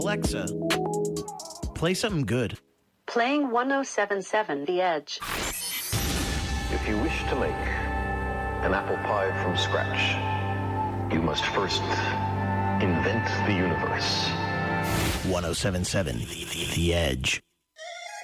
Alexa, play something good. Playing 107.7 The Edge. If you wish to make an apple pie from scratch, you must first invent the universe. 107.7 The Edge.